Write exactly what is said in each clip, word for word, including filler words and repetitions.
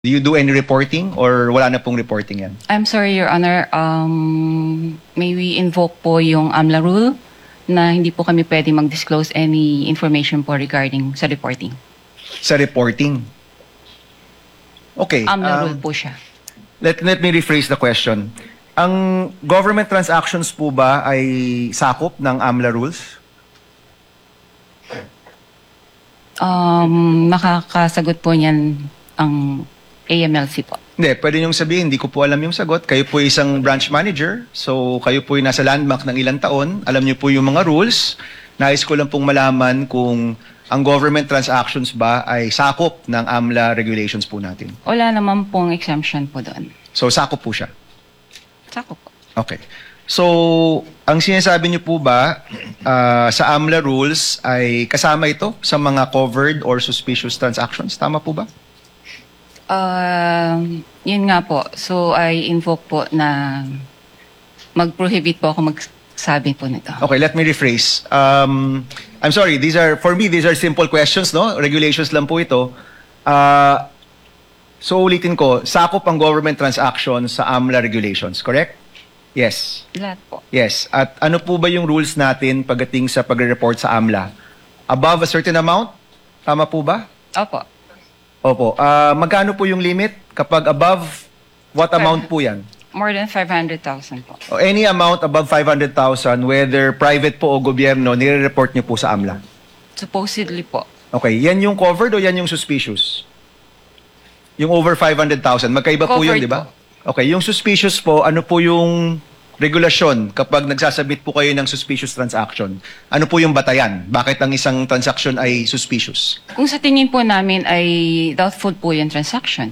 Do you do any reporting or wala na pong reporting yan? I'm sorry, Your Honor. Um, may we invoke po yung AMLA rule na hindi po kami pwede mag-disclose any information po regarding sa reporting. Sa reporting? Okay. AMLA um, rule po siya. Let, let me rephrase the question. Ang government transactions po ba ay sakop ng AMLA rules? Um, makakasagot po niyan ang A M L C po. Hindi, pwede niyong sabihin, hindi ko po alam yung sagot. Kayo po isang branch manager, so kayo po yung nasa landmark ng ilang taon. Alam niyo po yung mga rules. Nais ko lang pong malaman kung ang government transactions ba ay sakop ng AMLA regulations po natin. Wala naman pong exemption po doon. So, sakop po siya. Sakop po. Okay. So, ang sinasabi niyo po ba uh, sa AMLA rules ay kasama ito sa mga covered or suspicious transactions? Tama po ba? Um, yun nga po. So, I invoke po na mag-prohibit po ako magsabi po nito. Okay, let me rephrase. Um, I'm sorry, these are, for me, these are simple questions, no? Regulations lang po ito. Uh, so, ulitin ko, sakop ang government transactions sa AMLA regulations, correct? Yes. Lahat po. Yes. At ano po ba yung rules natin pagdating sa pagre-report sa AMLA? Above a certain amount? Tama po ba? Opo. Opo. Uh, magkano po yung limit? Kapag above, what amount po yan? More than five hundred thousand po. O any amount above five hundred thousand, whether private po o gobyerno, nire-report niyo po sa AMLA? Supposedly po. Okay. Yan yung covered o yan yung suspicious? Yung over five hundred thousand. Magkaiba po yun, Covered di ba? Okay. Yung suspicious po, ano po yung regulasyon kapag nagsasubmit po kayo ng suspicious transaction? Ano po yung batayan? Bakit ang isang transaction ay suspicious? Kung sa tingin po namin ay doubtful po yung transaction.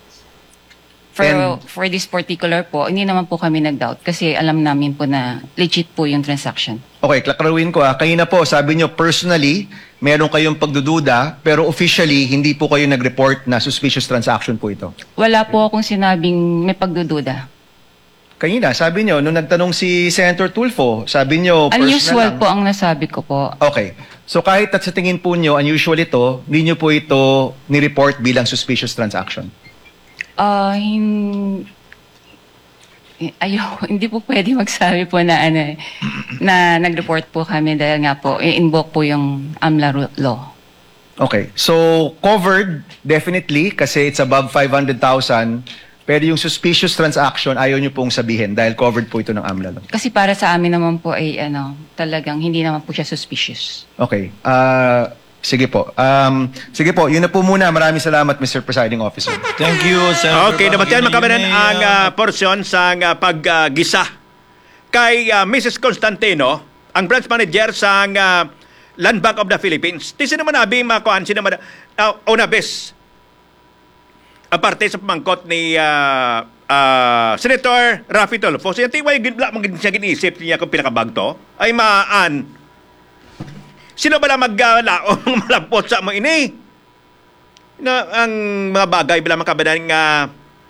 For, And- for this particular po, hindi naman po kami nag-doubt kasi alam namin po na legit po yung transaction. Okay, klaklaruin ko ah. Kanina po, sabi nyo personally, meron kayong pagdududa, pero officially, hindi po kayo nag-report na suspicious transaction po ito. Wala po akong sinabing may pagdududa. Kanina, sabi nyo, nung nagtanong si Senator Tulfo, sabi nyo, personal Unusual lang. po ang nasabi ko po. Okay. So kahit at sa tingin po nyo, unusual ito, hindi nyo po ito ni-report bilang suspicious transaction. Ah, hin... Ayaw, hindi po pwede magsabi po na ano eh, na nag-report po kami dahil nga po, i-invoke po yung AMLA ru- law. Okay. So covered, definitely, kasi it's above five hundred thousand. Pero yung suspicious transaction, ayaw nyo pong sabihin dahil covered po ito ng AMLA law. Kasi para sa amin naman po ay ano, talagang hindi naman po siya suspicious. Okay. Ah, sige po. Um, sige po, yun na po muna. Maraming salamat, Mister Presiding Officer. Thank you, Senator. Okay, nabatian Bakit makabanan yun ay, ang ah, uh, porsyon sa uh, paggisa kay uh, Missus Constantino, ang branch manager sa uh, Land Bank of the Philippines. Ti sino man abi makuan sino man uh, una bes aparte sa pamangkot ni uh, uh, Senator Raffy Tulfo. Siya tiway gidla magin siya ginisip niya kung pinakabagto ay maan. Sino ba na maggalaon malampot sa mo ini? Na ang mga bagay bila makabadan nga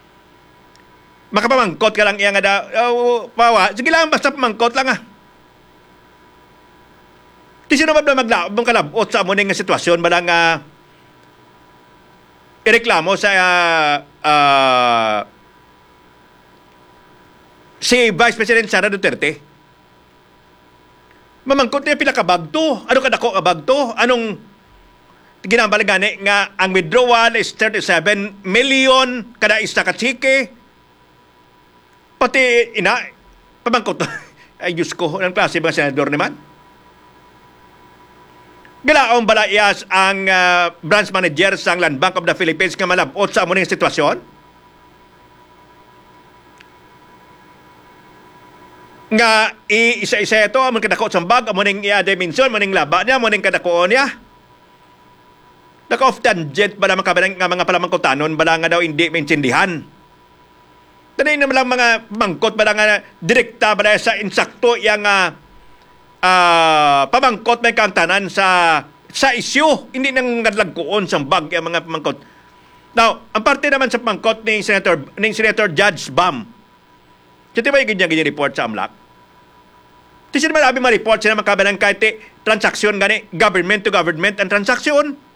makapamangkot ka lang iya nga da uh, pawa sige lang basta pamangkot lang ah. Di sino ba na maglaom kalabot sa mo nga sitwasyon ba lang uh, ireklamo sa uh, uh, si Vice President Sara Duterte? Mamangkot niya pila ka bagto. Ano kadako ka bagto? Anong ginambal gani nga ang withdrawal is thirty-seven million kada isa ka chike. Pati ina pamangkot. Ay Diyos ko, anong klase mga senador naman? Galaong balayas ang uh, branch manager sa Land Bank of the Philippines nga malabot sa amuning sitwasyon? Nga isa-isa ito, amuning kadako sa bag, amuning iya dimension, amuning laba niya, amuning kadako niya. Naka-off tangent ba naman kabalang nga mga palamangkotanon, bala nga daw hindi maintindihan. Tanay naman lang mga mangkot, bala nga direkta, bala sa insakto, yung uh, uh, pamangkot may kantanan sa sa issue. Hindi nang ngadlagkuon sa bag yung mga pamangkot. Now, ang parte naman sa pamangkot ni Senator, ni Senator Judge Bam, kasi ba yung ganyan report sa AMLAC? Kasi naman namin ma-report sila makabalang kahit transaksyon gani, government to government ang transaksyon.